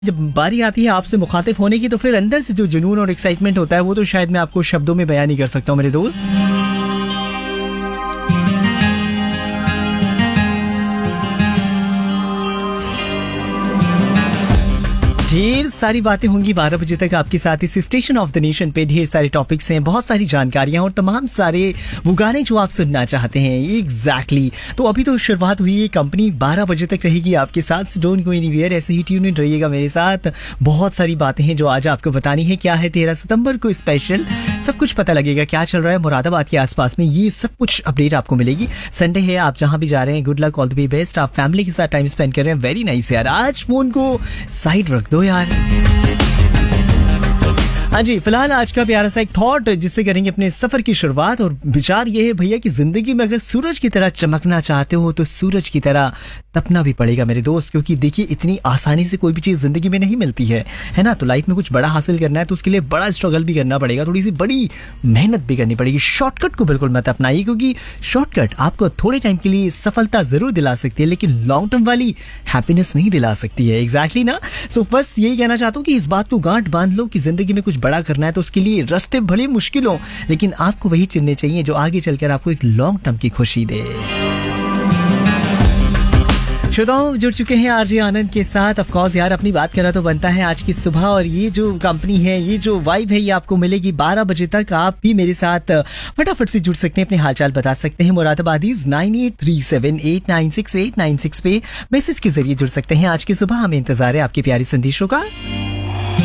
जब बारी आती है आपसे मुखातिब होने की तो फिर अंदर से जो जुनून और एक्साइटमेंट होता है वो तो शायद मैं आपको शब्दों में बयान नहीं कर सकता हूँ मेरे दोस्त। ढेर सारी बातें होंगी 12 बजे तक आपके साथ इस स्टेशन ऑफ द नेशन पे। ढेर सारे टॉपिक्स हैं, बहुत सारी जानकारियां और तमाम सारे वो गाने जो आप सुनना चाहते हैं। एग्जैक्टली तो अभी तो शुरुआत हुई है, कंपनी 12 बजे तक रहेगी आपके साथ। डोंट गो एनीवेयर, ऐसे ही ट्यून इन रहिएगा मेरे साथ। बहुत सारी बातें हैं जो आज आपको बतानी है। क्या है 13 सितंबर को स्पेशल, सब कुछ पता लगेगा क्या चल रहा है मुरादाबाद के आसपास में, ये सब कुछ अपडेट आपको मिलेगी। संडे है, आप जहां भी जा रहे हैं good luck, all the way best. आप फैमिली के साथ टाइम स्पेंड कर रहे हैं, वेरी नाइस यार। आज फोन को साइड रख दो यार। हाँ जी, फिलहाल आज का प्यारा सा एक थॉट जिससे करेंगे अपने सफर की शुरुआत। और विचार ये है भैया कि जिंदगी में अगर सूरज की तरह चमकना चाहते हो तो सूरज की तरह तपना भी पड़ेगा मेरे दोस्त। क्योंकि देखिए इतनी आसानी से कोई भी चीज जिंदगी में नहीं मिलती है ना। तो लाइफ में कुछ बड़ा हासिल करना है तो उसके लिए बड़ा स्ट्रगल भी करना पड़ेगा, थोड़ी सी बड़ी मेहनत भी करनी पड़ेगी। शॉर्टकट को बिल्कुल मत अपनाइए, क्योंकि शॉर्टकट आपको थोड़े टाइम के लिए सफलता जरूर दिला सकती है लेकिन लॉन्ग टर्म वाली हैप्पीनेस नहीं दिला सकती है। एग्जैक्टली ना। सो बस यही कहना चाहता हूँ कि इस बात को गांठ बांध लो कि जिंदगी में कुछ बड़ा करना है तो उसके लिए रास्ते भले मुश्किल हो लेकिन आपको वही चुनने चाहिए जो आगे चलकर आपको एक लॉन्ग टर्म की खुशी दे। श्रोताओं जुड़ चुके हैं आरजे आनंद के साथ। ऑफ कोर्स यार, अपनी बात करना तो बनता है आज की सुबह। और ये जो कंपनी है, ये जो वाइब है, ये आपको मिलेगी 12 बजे तक। आप भी मेरे साथ फटाफट से जुड़ सकते हैं, अपने हालचाल बता सकते हैं। मुरादाबादीज 9837896896 पे मैसेज के जरिए जुड़ सकते हैं। आज की सुबह हमें इंतजार है आपके प्यारे संदेशों का।